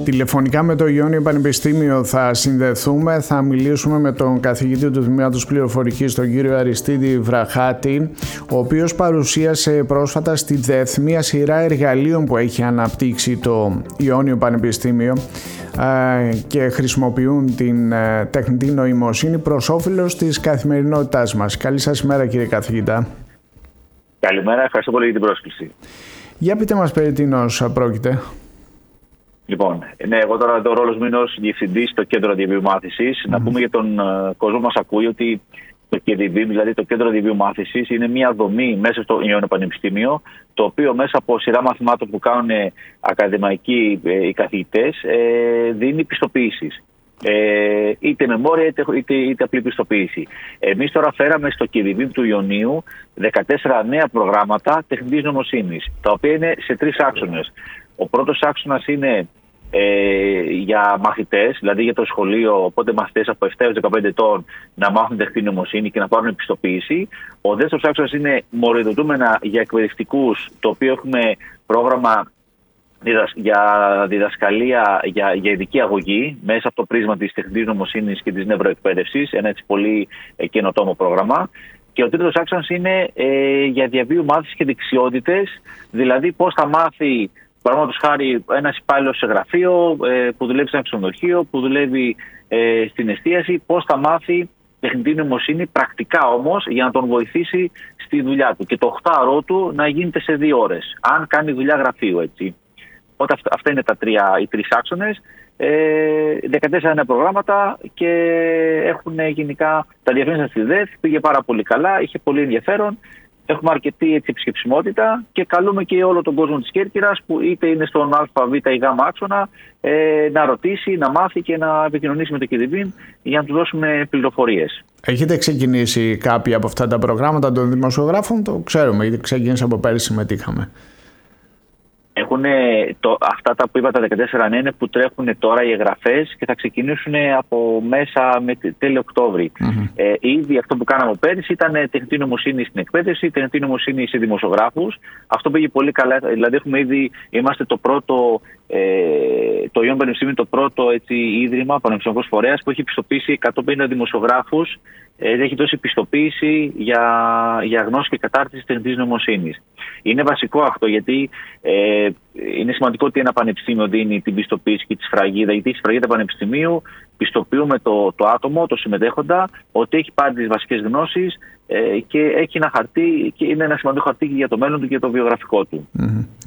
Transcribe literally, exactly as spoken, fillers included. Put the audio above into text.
τηλεφωνικά με το Ιόνιο Πανεπιστήμιο θα συνδεθούμε. Θα μιλήσουμε με τον καθηγητή του Τμήματος Πληροφορικής, τον κύριο Αριστίδη Βραχάτη, ο οποίος παρουσίασε πρόσφατα στη ΔΕΘ μια σειρά εργαλείων που έχει αναπτύξει το Ιόνιο Πανεπιστήμιο και χρησιμοποιούν την τεχνητή νοημοσύνη προς όφελος της καθημερινότητάς μας. Καλή σας ημέρα, κύριε καθηγητά. Καλημέρα, ευχαριστώ πολύ για την πρόσκληση. Για πείτε μας περί τίνος πρόκειται. Λοιπόν, ναι, εγώ τώρα εδώ ρόλος μου είναι ως διευθυντής στο Κέντρο Διαβίου Μάθησης. Mm-hmm. Να πούμε για τον uh, κόσμο που μας ακούει ότι το κέι ντι βι, δηλαδή το Κέντρο Διαβίου Μάθησης, είναι μια δομή μέσα στο Ιόνιο Πανεπιστήμιο, το οποίο μέσα από σειρά μαθημάτων που κάνουν ακαδημαϊκοί ε, οι καθηγητές ε, δίνει πιστοποίησεις. Ε, είτε μεμόρια είτε, είτε, είτε απλή πιστοποίηση. Εμείς τώρα φέραμε στο κέι ντι βι του Ιωνίου δεκατέσσερα νέα προγράμματα τεχνητής νοημοσύνης, τα οποία είναι σε τρεις άξονες. Ο πρώτος άξονας είναι ε, για μαθητές, δηλαδή για το σχολείο, οπότε μαθητές από επτά έως δεκαπέντε ετών να μάθουν τεχνητή νοημοσύνη και να πάρουν πιστοποίηση. Ο δεύτερος άξονας είναι μορφοδοτούμενα για εκπαιδευτικούς, το οποίο έχουμε πρόγραμμα για διδασκαλία, για, για ειδική αγωγή μέσα από το πρίσμα της τεχνητής νοημοσύνης και της νευροεκπαίδευσης, ένα έτσι πολύ ε, καινοτόμο πρόγραμμα. Και ο τρίτος άξονας είναι ε, για διαβίου μάθησης και δεξιότητες, δηλαδή πώς θα μάθει, παραδείγματος χάρη, ένας υπάλληλος σε γραφείο ε, που δουλεύει σε ένα ξενοδοχείο, που δουλεύει ε, στην εστίαση, πώς θα μάθει τεχνητή νοημοσύνη πρακτικά όμως για να τον βοηθήσει στη δουλειά του και το οχτάωρό του να γίνεται σε δύο ώρες, αν κάνει δουλειά γραφείου, έτσι. Οπότε αυτά είναι τα τρία, οι τρεις άξονες. Ε, δεκατέσσερα νέα προγράμματα και έχουν γενικά τα διαφήμισαν στη ΔΕΘ. Πήγε πάρα πολύ καλά, είχε πολύ ενδιαφέρον. Έχουμε αρκετή έτσι, επισκεψιμότητα και καλούμε και όλο τον κόσμο της Κέρκυρας που είτε είναι στον Α, Β ή Γ άξονα ε, να ρωτήσει, να μάθει και να επικοινωνήσει με το κέι ντι βι για να του δώσουμε πληροφορίες. Έχετε ξεκινήσει κάποια από αυτά τα προγράμματα των δημοσιογράφων? Το ξέρουμε, γιατί ξεκίνησε από πέρυσι, συμμετείχαμε. Έχουν το, αυτά τα που είπα, τα δεκατέσσερα νέα είναι που τρέχουν τώρα οι εγγραφές και θα ξεκινήσουν από μέσα με τέλη Οκτώβρη. Mm-hmm. Ε, ήδη αυτό που κάναμε πέρυσι ήταν τεχνητή νοημοσύνη στην εκπαίδευση, τεχνητή νοημοσύνη σε δημοσιογράφους. Αυτό πήγε πολύ καλά. Δηλαδή, έχουμε ήδη, είμαστε το πρώτο, ε, το Ιόνιο Πανεπιστήμιο, το πρώτο έτσι, ίδρυμα, πανεπιστημιακός φορέας που έχει πιστοποιήσει εκατόν πενήντα δημοσιογράφους. Ε, έχει δώσει πιστοποίηση για, για γνώση και κατάρτιση τεχνητής νοημοσύνης. Είναι βασικό αυτό γιατί ε, είναι σημαντικό ότι ένα πανεπιστήμιο δίνει την πιστοποίηση και τη σφραγίδα, γιατί η σφραγίδα πανεπιστημίου πιστοποιούμε το, το άτομο, το συμμετέχοντα, ότι έχει πάρει τις βασικές γνώσεις ε, και έχει ένα χαρτί και είναι ένα σημαντικό χαρτί για το μέλλον του και το βιογραφικό του. Mm-hmm.